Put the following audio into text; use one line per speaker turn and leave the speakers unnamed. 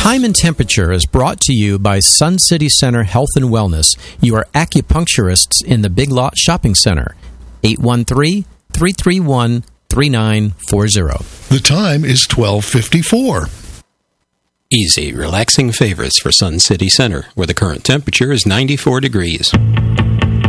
Time and Temperature is brought to you by Sun City Center Health and Wellness. You are acupuncturists in the Big Lot Shopping Center. 813-331-3940.
The time is 12:54.
Easy, relaxing favorites for Sun City Center, where the current temperature is 94 degrees.